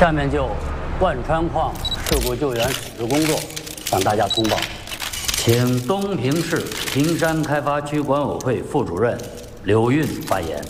下面就万川矿事故救援处置工作向大家通报，请东平市平山开发区管委会副主任刘运发言。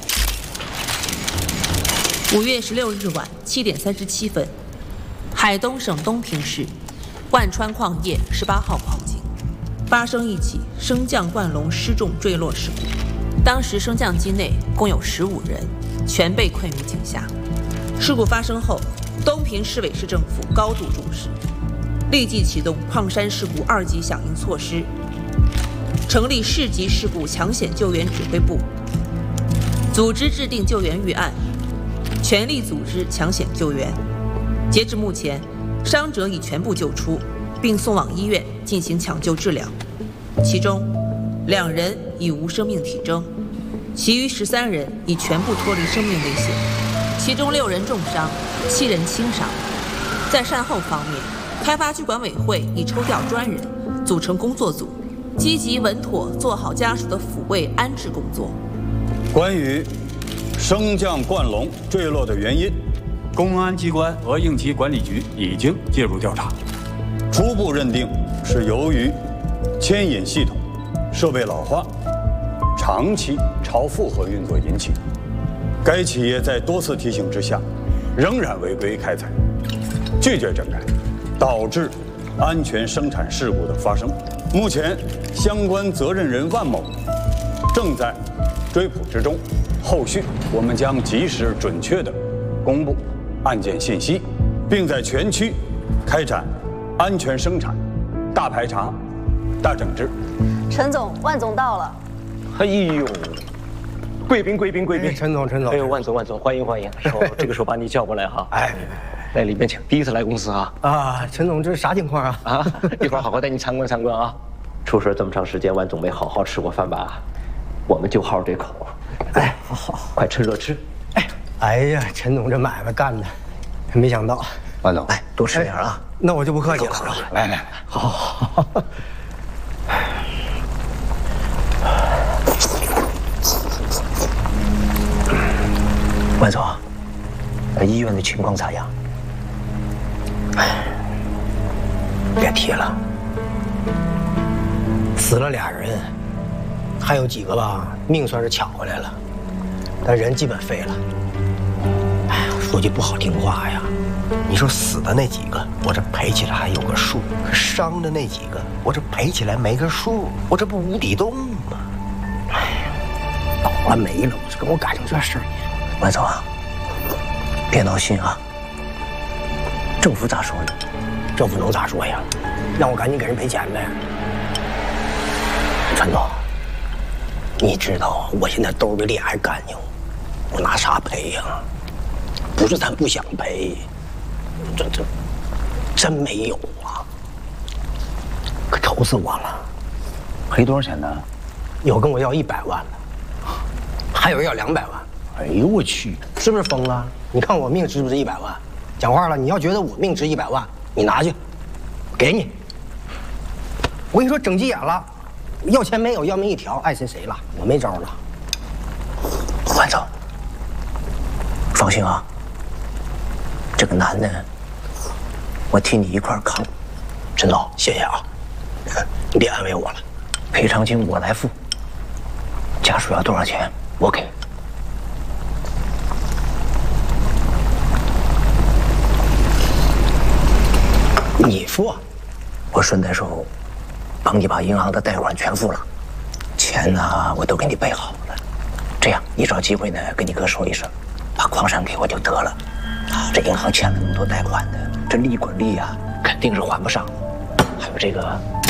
5月16日晚7点37分，海东省东平市万川矿业18号矿井发生一起升降灌笼失重坠落事故。当时升降机内共有15人，全被困于井下。事故发生后，东平市委市政府高度重视，立即启动矿山事故2级响应措施，成立市级事故抢险救援指挥部，组织制定救援预案，全力组织抢险救援。截至目前，伤者已全部救出，并送往医院进行抢救治疗，其中2人已无生命体征，其余13人已全部脱离生命危险，其中6人重伤，7人轻伤。在善后方面，开发区管委会已抽调专人，组成工作组，积极稳妥做好家属的抚慰安置工作。 关于升降灌笼坠落的原因，公安机关和应急管理局已经介入调查，初步认定是由于牵引系统设备老化、长期超负荷运作引起。该企业在多次提醒之下，仍然违规开采，拒绝整改，导致安全生产事故的发生。目前，相关责任人万某正在追捕之中，后续我们将及时准确地公布案件信息，并在全区开展安全生产大排查、大整治。 陈总，万总到了。 哎呦，贵宾！ 陈总， 哎呦，万总，欢迎！这个时候把你叫过来哈。哎，来里面请，第一次来公司啊。 啊，陈总，这是啥情况啊？ 啊，一会儿好好带你参观啊。出事这么长时间，万总没好好吃过饭吧？我们就好这口。 哎，好， 快趁热吃。 哎呀，陈总这买卖干的，没想到。 万总，来多吃点啊。 那我就不客气了。 来， 好。 万总，医院的情况咋样？ 别提了，死了2人，还有几个吧，命算是抢回来了，但人基本废了。哎呀，说句不好听话呀，你说死的那几个，我这赔起来还有个数；可伤的那几个，我这赔起来没个数，我这不无底洞吗？哎呀，倒了霉了，我这跟我赶上这事儿。 万总啊，别闹心啊。政府咋说呢？ 政府能咋说呀？让我赶紧给人赔钱呗。陈总，你知道我现在兜里脸还干净，我拿啥赔呀？不是咱不想赔，这真没有啊！可愁死我了。 赔多少钱呢？ 有跟我要100万的，还有人要200万。 哎呦我去， 是不是疯了？你看我命值不值100万？讲话了，你要觉得我命值100万，你拿去，给你。我跟你说，整急眼了，要钱没有，要命一条，爱谁谁了，我没招了。 万总，放心啊，这个男的，我替你一块儿扛。 陈总，谢谢啊，你别安慰我了， 赔偿金我来付，家属要多少钱我给。 你付， 我顺带手帮你把银行的贷款全付了，钱呢我都给你备好了。这样，你找机会呢跟你哥说一声，把矿山给我就得了。啊，这银行欠了那么多贷款的，这利滚利啊，肯定是还不上。还有这个